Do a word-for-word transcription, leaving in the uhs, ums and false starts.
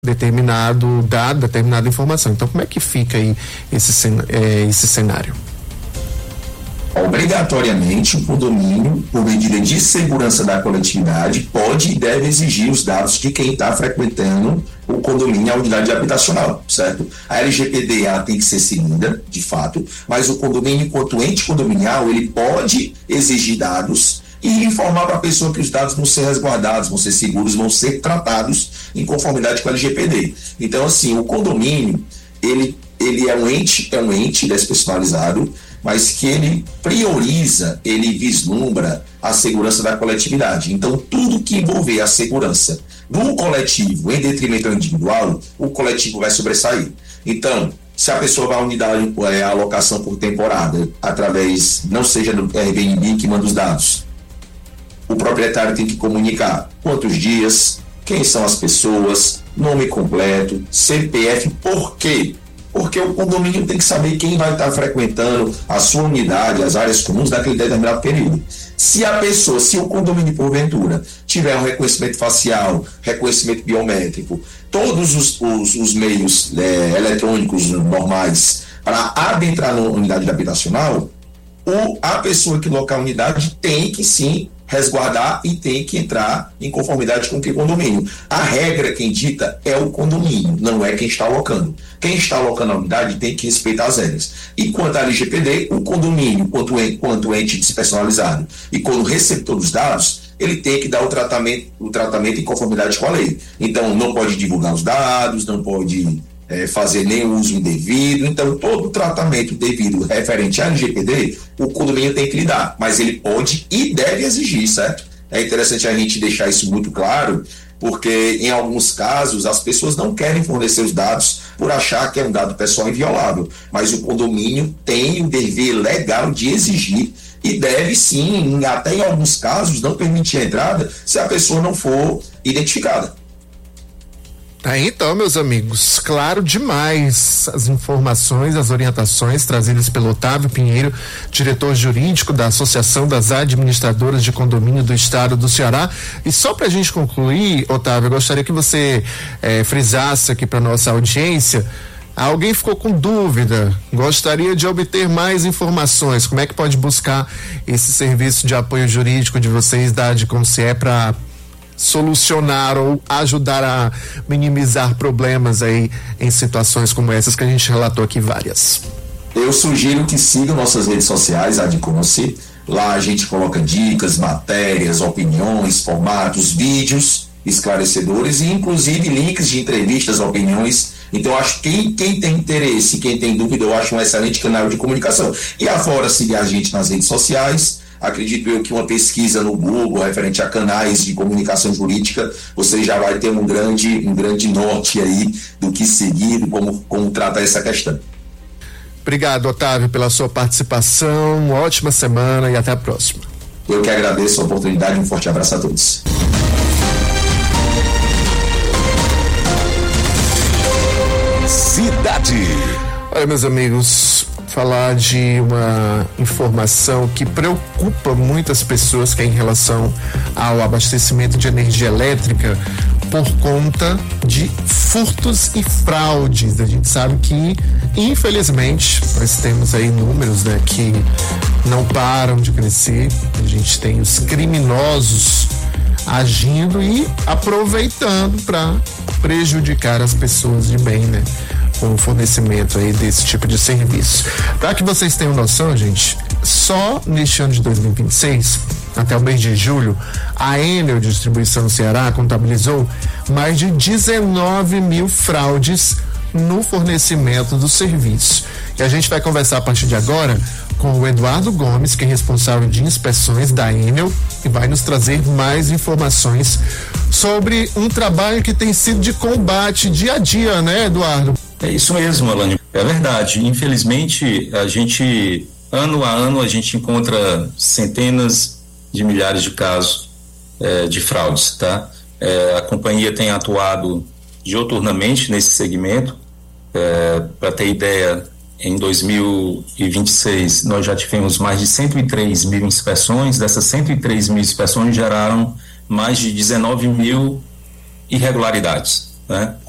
determinado dado, determinada informação. Então, como é que fica aí esse, é, esse cenário? Obrigatoriamente, o condomínio, por medida de segurança da coletividade, pode e deve exigir os dados de quem está frequentando o condomínio, a unidade habitacional, certo? A L G P D A tem que ser seguida, de fato, mas o condomínio, enquanto ente condominial, ele pode exigir dados e informar para a pessoa que os dados vão ser resguardados, vão ser seguros, vão ser tratados em conformidade com a L G P D. Então, assim, o condomínio, ele, ele é um ente, é um ente despersonalizado, mas que ele prioriza, ele vislumbra a segurança da coletividade. Então, tudo que envolver a segurança do coletivo em detrimento ao individual, o coletivo vai sobressair. Então, se a pessoa vai unidade é, a alocação por temporada, através, não seja do Airbnb que manda os dados, o proprietário tem que comunicar quantos dias, quem são as pessoas, nome completo, C P F, por quê? Porque o condomínio tem que saber quem vai estar frequentando a sua unidade, as áreas comuns daquele determinado período. Se a pessoa, se o condomínio porventura tiver um reconhecimento facial, reconhecimento biométrico, todos os, os, os meios é, eletrônicos normais para adentrar na unidade habitacional, o, a pessoa que loca a unidade tem que sim resguardar e tem que entrar em conformidade com o condomínio. A regra quem dita é o condomínio, não é quem está alocando. Quem está alocando a unidade tem que respeitar as regras. E quanto à L G P D, o condomínio, quanto, quanto ente despersonalizado e quando receptor dos dados, ele tem que dar o tratamento, o tratamento em conformidade com a lei. Então, não pode divulgar os dados, não pode é, fazer nenhum uso indevido. Então, todo o tratamento devido referente à L G P D, o condomínio tem que lidar, mas ele pode e deve exigir, certo? É interessante a gente deixar isso muito claro, porque em alguns casos as pessoas não querem fornecer os dados por achar que é um dado pessoal inviolável, mas o condomínio tem o dever legal de exigir e deve sim, até em alguns casos, não permitir a entrada se a pessoa não for identificada. Aí então, meus amigos, claro demais as informações, as orientações trazidas pelo Otávio Pinheiro, diretor jurídico da Associação das Administradoras de Condomínio do Estado do Ceará. E só para a gente concluir, Otávio, eu gostaria que você eh, frisasse aqui para nossa audiência. Alguém ficou com dúvida, gostaria de obter mais informações, como é que pode buscar esse serviço de apoio jurídico de vocês da Adconce para solucionar ou ajudar a minimizar problemas aí em situações como essas que a gente relatou aqui várias? Eu sugiro que sigam nossas redes sociais, Adconce. Lá a gente coloca dicas, matérias, opiniões, formatos, vídeos esclarecedores e inclusive links de entrevistas, opiniões. Então, acho que quem, quem tem interesse, quem tem dúvida, eu acho um excelente canal de comunicação. E afora, seguir a gente nas redes sociais. Acredito eu que uma pesquisa no Google referente a canais de comunicação jurídica, você já vai ter um grande, um grande norte aí do que seguir, como, como tratar essa questão. Obrigado, Otávio, pela sua participação. Uma ótima semana e até a próxima. Eu que agradeço a oportunidade. Um forte abraço a todos. Cidade. Olha, meus amigos, falar de uma informação que preocupa muitas pessoas, que é em relação ao abastecimento de energia elétrica por conta de furtos e fraudes. A gente sabe que, infelizmente, nós temos aí números, né, que não param de crescer. A gente tem os criminosos agindo e aproveitando para prejudicar as pessoas de bem, né, com o fornecimento aí desse tipo de serviço. Para que vocês tenham noção, gente, só neste ano de dois mil e vinte e seis, até o mês de julho, a Enel Distribuição Ceará contabilizou mais de dezenove mil fraudes no fornecimento do serviço. E a gente vai conversar a partir de agora com o Eduardo Gomes, que é responsável de inspeções da Enel, e vai nos trazer mais informações sobre um trabalho que tem sido de combate dia a dia, né, Eduardo? É isso mesmo, Alane. É verdade. Infelizmente, a gente, ano a ano, a gente encontra centenas de milhares de casos é, de fraudes, tá? É, a companhia tem atuado diuturnamente nesse segmento. É, para ter ideia, em dois mil e vinte e seis nós já tivemos mais de cento e três mil inspeções. Dessas cento e três mil inspeções geraram mais de dezenove mil irregularidades, né?